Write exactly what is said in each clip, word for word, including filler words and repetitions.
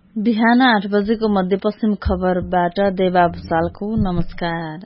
बिहान आठ बजेको मध्यपश्चिम खबरबाट देवा भुसालको नमस्कार।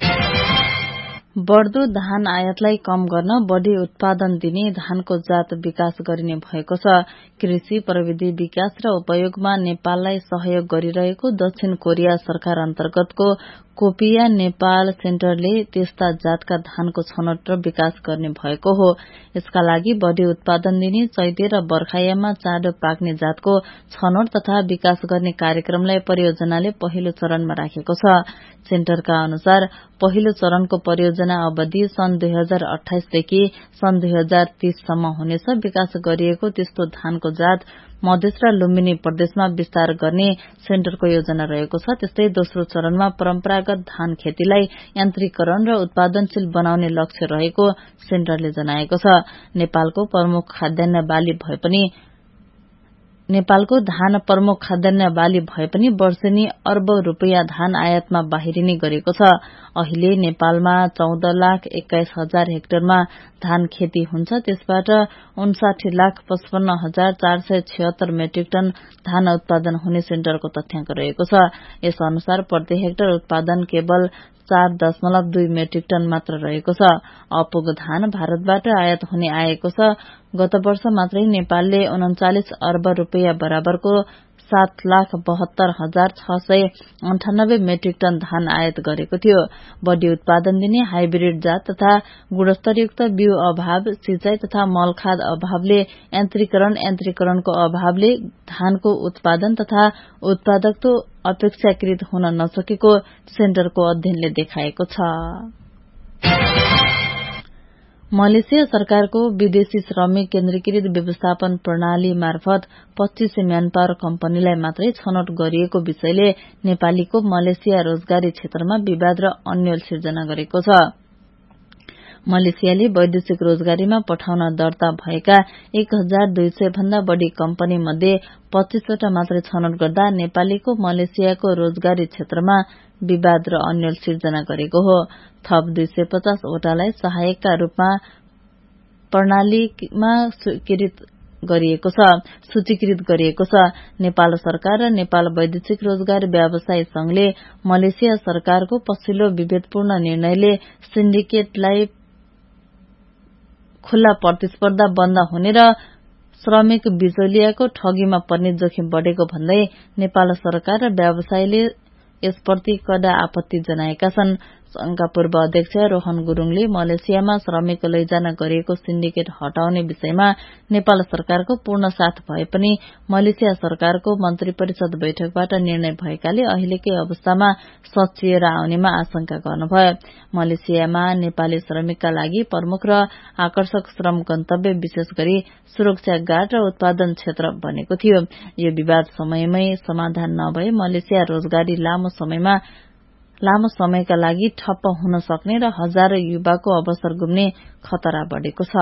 बढ्दो धान आयातलाई कम गर्न बढ़ी उत्पादन दिने धानको जात विकास गरिने भएको छ। कृषि प्रविधि विकास र उपयोगमा नेपाललाई सहयोग गरिरहेको दक्षिण कोरिया सरकार अन्तर्गतको कोपिया नेपाल सेन्टरले त्यस्ता जातका धानको छनौट र विकास गर्ने भएको हो। यसका लागि बढ़ी उत्पादन दिने चैते र बर्खायाममा चाँडो पाक्ने जातको छनौट तथा विकास गर्ने कार्यक्रमलाई परियोजनाले पहिलो चरणमा राखेको छ। सेन्टरका अनुसार पहिलो चरणको परियोजना अवधि सन् दुई हजार अठाइसदेखि सन् दुई हजार तीससम्म हुनेछ। विकास गरिएको त्यस्तो धानको जात मधेस र लुम्बिनी प्रदेशमा विस्तार गर्ने सेन्टरको योजना रहेको छ। त्यस्तै दोस्रो चरणमा परम्परागत धान खेतीलाई यान्त्रिकरण र उत्पादनशील बनाउने लक्ष्य रहेको सेन्टरले जनाएको छ। नेपालको प्रमुख खाद्यान्न बाली भए पनि नेपालको धान प्रमुख खाद्यान्न बाली भए पनि वर्षेनी अर्बौं रूपियाँ धान आयातमा बाहिरिने गरेको छ। अहिले नेपालमा चौध लाख एक्काइस हजार हेक्टरमा धान खेती हुन्छ। त्यसबाट उन्साठी लाख पचपन्न हजार चार सय छिहत्तर मेट्रिक टन धान उत्पादन हुने सेन्टरको तथ्याङ्क रहेको छ। यस अनुसार प्रति हेक्टर उत्पादन केवल चार दशमलव दुई मेट्रिक टन मात्र रहेको छ। अपुग धान भारतबाट आयात हुने आएको छ। गत वर्ष मात्रै नेपालले उन्चालिस अर्ब रूपियाँ बराबरको सात लाख बहत्तर हजार छ सय अन्ठानब्बे मेट्रिक टन धान आयात गरेको थियो। बढ़ी उत्पादन दिने हाइब्रिड जात तथा गुणस्तरयुक्त बिउ अभाव, सिंचाई तथा मलखाद अभावले यान्त्रिकरण यान्त्रिकरणको अभावले धानको उत्पादन तथा उत्पादकता अपेक्षाकृत हुन नसकेको सेन्टरको अध्ययनले देखाएको छ। मलेसिया सरकारको विदेशी श्रमिक केन्द्रीकृत व्यवस्थापन प्रणाली मार्फत पच्चीस म्यानपावर कम्पनीलाई मात्रै छनौट गरिएको विषयले नेपालीको मलेसिया रोजगारी क्षेत्रमा विवाद र अन्यल सिर्जना गरेको छ। मलेसियाले वैदेशिक रोजगारीमा पठाउन दर्ता भएका एक हजार दुई सय भन्दा बढ़ी कम्पनी मध्ये पच्चीसवटा मात्रै छनौट गर्दा नेपालीको मलेसियाको रोजगारी क्षेत्रमा विवाद र अन्यल सिर्जना गरेको हो। थप दुई सय पचास वटालाई सहायकका रूपमा प्रणालीमा स्वीकृत गरिएको छ सूचीकृत गरिएको छ। नेपाल सरकार र नेपाल वैदेशिक रोजगार व्यवसाय संघले मलेसिया सरकारको पछिल्लो विभेदपूर्ण निर्णयले सिन्डिकेटलाई खुल्ला प्रतिस्पर्धा बन्द हुने र श्रमिक बिचौलियाको ठगीमा पर्ने जोखिम बढ़ेको भन्दै नेपाल सरकार र व्यवसायले यसप्रति कडा आपत्ति जनाएका छन्। संघका पूर्व अध्यक्ष रोहन गुरूङले मलेसियामा श्रमिक लैजान गरिएको सिन्डिकेट हटाउने विषयमा नेपाल सरकारको पूर्ण साथ भए पनि मलेसिया सरकारको मन्त्री परिषद बैठकबाट निर्णय भएकाले अहिलेकै अवस्थामा सच्याएर आउनेमा आशंका गर्नुभयो। मलेसियामा नेपाली श्रमिकका लागि प्रमुख र आकर्षक श्रम गन्तव्य विशेष गरी सुरक्षा गार्ड र उत्पादन क्षेत्र बनेको थियो। यो विवाद समयमै समाधान नभए मलेसिया रोजगारी लामो समयमा लामो समयका लागि ठप्प हुन सक्ने र हजारौं युवाको अवसर गुम्ने खतरा बढ़ेको छ।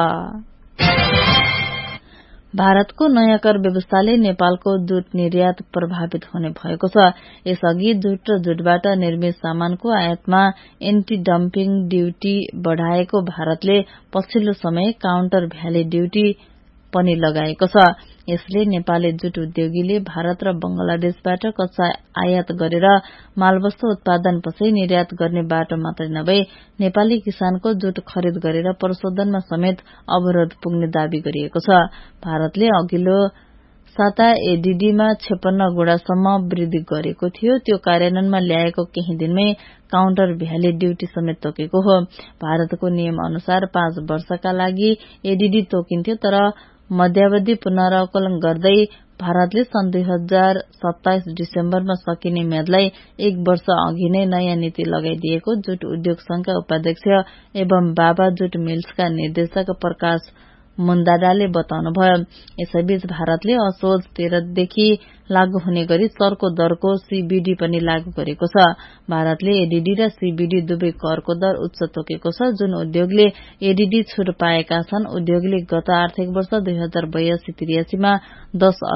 भारतको नयाँ कर व्यवस्थाले नेपालको जुट निर्यात प्रभावित हुने भएको छ। यसअघि जुट र जुटबाट निर्मित सामानको आयातमा एन्टी डम्पिङ ड्युटी बढ़ाएको भारतले पछिल्लो समय काउन्टर भ्याली ड्युटी पनि लगाएको छ। यसले नेपाली जुट उद्योगीले भारत र बंगलादेशबाट कच्चा आयात गरेर मालवस्तु उत्पादन पछि निर्यात गर्ने बाटो मात्रै नभई नेपाली किसानको जुट खरिद गरेर परिशोधनमा समेत अवरोध पुग्ने दावी गरिएको छ। भारतले अघिल्लो साता एडीडीमा छप्पन्न गुणासम्म वृद्धि गरेको थियो। त्यो कार्यान्वयनमा ल्याएको केही दिनमै काउन्टर भ्याली ड्युटी समेत तोकेको हो। भारतको नियम अनुसार पाँच वर्षका लागि एडीडी तोकिन्थ्यो, तर मध्यावधि पुनरावलोकन गर्दै भारतले सन् दुई हजार सत्ताइस डिसेम्बरमा सकिने म्यादलाई एक वर्ष अघि नै नयाँ नीति लगाइदिएको जुट उद्योग संघका उपाध्यक्ष एवं बाबा जुट मिल्सका निर्देशक प्रकाश मुन्दाडाले बताउनुभयो। यसैबीच भारतले असोज तेह्रदेखि लागू हुने गरी चर्को दरको सीबीडी पनि लागू गरेको छ। भारतले एडीडी र सीबीडी दुवै करको दर उच्च तोकेको छ। जुन उद्योगले एडीडी छुट पाएका छन् उद्योगले गत आर्थिक वर्ष दुई हजार बयासी त्रियासीमा दस